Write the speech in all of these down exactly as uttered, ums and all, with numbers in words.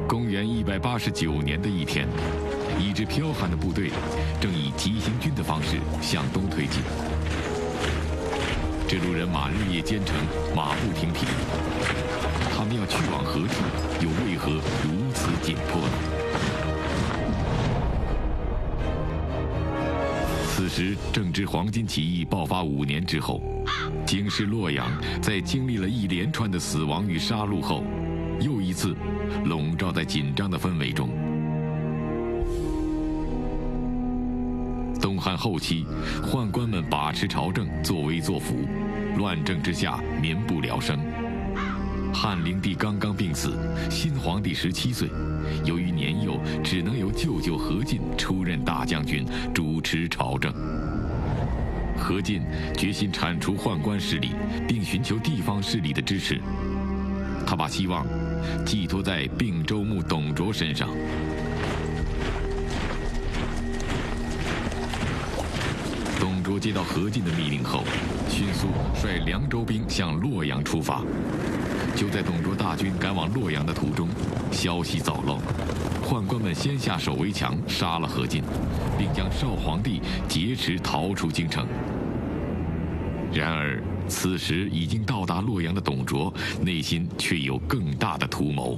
公元一百八十九年的一天，一支剽悍的部队正以急行军的方式向东推进。这路人马日夜兼程，马不停蹄。他们要去往何处，又为何如此紧迫呢？此时正值黄巾起义爆发五年之后，京师洛阳在经历了一连串的死亡与杀戮后，又一次笼罩在紧张的氛围中。东汉后期，宦官们把持朝政，作威作福，乱政之下，民不聊生。汉灵帝刚刚病死，新皇帝十七岁，由于年幼，只能由舅舅何进出任大将军，主持朝政。何进决心铲除宦官势力，并寻求地方势力的支持。他把希望寄托在并州牧董卓身上。董卓接到何进的密令后，迅速率凉州兵向洛阳出发。就在董卓大军赶往洛阳的途中，消息走漏，宦官们先下手为强，杀了何进，并将少皇帝劫持逃出京城。然而，此时已经到达洛阳的董卓，内心却有更大的图谋。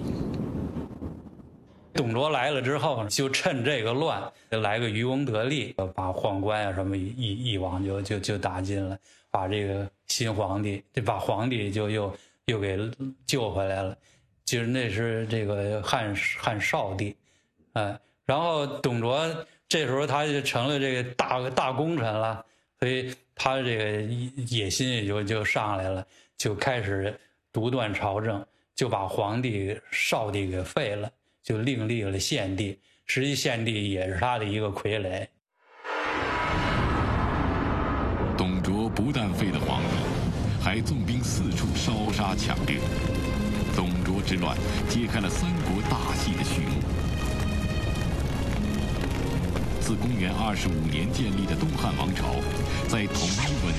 董卓来了之后，就趁这个乱，来个渔翁得利，把宦官啊什么一一网就就就打尽了，把这个新皇帝，这把皇帝就又又给救回来了。就是那是这个汉汉少帝，哎，然后董卓这时候他就成了这个大大功臣了，所以他这个野心也就就上来了，就开始独断朝政，就把皇帝少帝给废了。就另立了献帝，实际献帝也是他的一个傀儡。 董卓不但废了皇帝，还纵兵四处烧杀抢掠。董卓之乱揭开了三国大戏的序幕。自公元二十五年建立的东汉王朝，在统一稳